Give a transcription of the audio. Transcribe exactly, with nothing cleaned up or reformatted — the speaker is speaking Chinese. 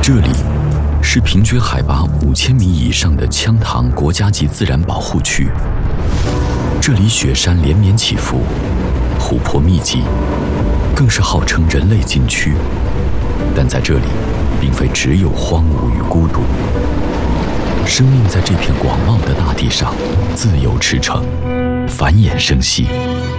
这里是平均海拔五千米以上的羌塘国家级自然保护区。这里雪山连绵起伏，湖泊密集，更是号称人类禁区。但在这里，并非只有荒芜与孤独，生命在这片广袤的大地上自由驰骋，繁衍生息。